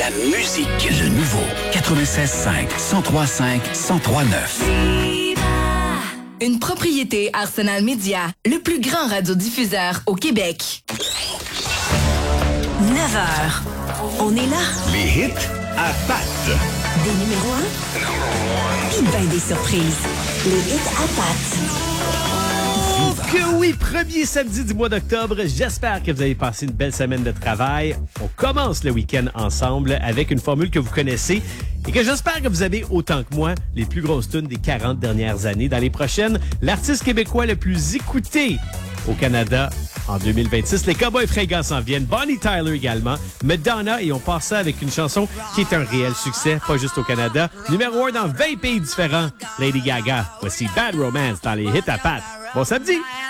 la musique. Le nouveau 96.5, 103.5, 103.9. Une propriété Arsenal Média, le plus grand radiodiffuseur au Québec. 9h. On est là. Les hits à patte. Des numéros 1. Et bien des surprises. Les hits à patte. Que oui, premier samedi du mois d'octobre. J'espère que vous avez passé une belle semaine de travail. On commence le week-end ensemble avec une formule que vous connaissez et que j'espère que vous avez autant que moi les plus grosses tunes des 40 dernières années. Dans les prochaines, l'artiste québécois le plus écouté au Canada en 2026. Les Cowboys fringants s'en viennent. Bonnie Tyler également. Madonna, et on part ça avec une chanson qui est un réel succès, pas juste au Canada. Numéro 1 dans 20 pays différents. Lady Gaga. Voici Bad Romance dans les hits à patte. Bon samedi!